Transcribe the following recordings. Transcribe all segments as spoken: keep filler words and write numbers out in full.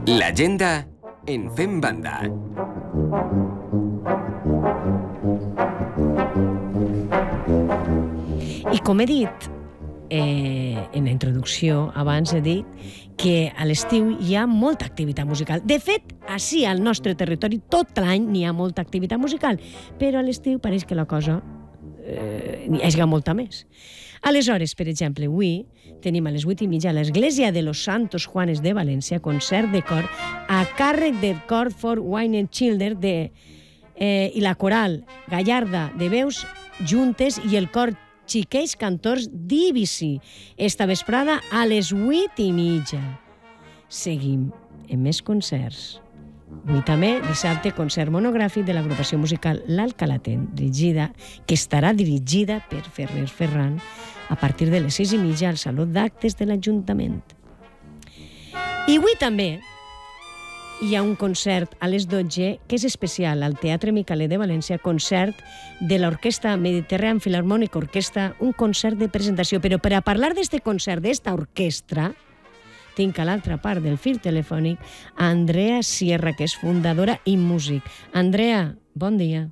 L'agenda en Fem Banda. I com he dit eh, en la introducció, abans he dit que a l'estiu hi ha molta activitat musical. De fet, així al nostre territori tot l'any n'hi ha molta activitat musical, però a l'estiu pareix que la cosa eh, hi hagi molta més. Aleshores, per exemple, avui tenim a les vuit i mitja a l'Església de los Santos Juanes de València concert de cor a càrrec del cor for Wine and Children de, eh, i la coral Gallarda de Veus Juntes i el cor Xiquets Cantors d'Ibisi, esta vesprada a les vuit i mitja. Seguim amb més concerts. Avui també, dissabte, concert monogràfic de l'agrupació musical L'Alcalaten, dirigida, que estarà dirigida per Ferrer Ferran a partir de les sis i mitja al Saló d'Actes de l'Ajuntament. I avui també hi ha un concert a les dotze que és especial al Teatre Micalet de València, concert de l'Orquestra Mediterrània Filharmònica Orquestra, un concert de presentació. Però per a parlar d'este concert, d'esta orquestra, tinc a l'altra part del fil telefònic a Andrea Sierra, que és fundadora i músic. Andrea, bon dia.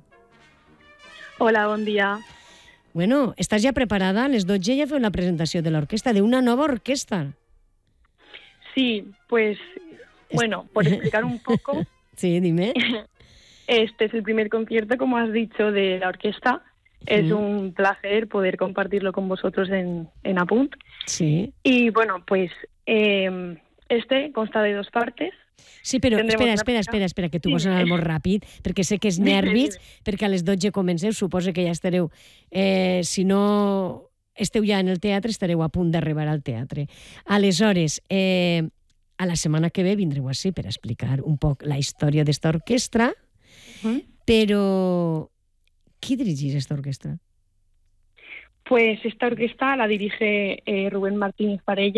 Hola, bon dia. Bueno, ¿estás ya preparada? A les dotze ja feu la presentació de l'orquestra, d'una nova orquestra. Sí, pues, bueno, por explicar un poco. Sí, dime. Este es el primer concierto, como has dicho, de la orquesta. Es mm. un placer poder compartirlo con vosotros en, en Apunt. Sí. Y bueno, pues eh, este consta de dos partes. Sí, però espera, espera, espera, espera, que tu sí. Vols anar molt ràpid, perquè sé que és nervis, perquè a les dotze comenceu, suposo que ja estareu, eh, si no esteu ja en el teatre, estareu a punt d'arribar al teatre. Aleshores, eh, a la setmana que ve vindreu així per explicar un poc la història d'esta orquestra, uh-huh. Però qui dirigís esta orquestra? Pues esta orquesta la dirige eh, Rubén Martínez Parella.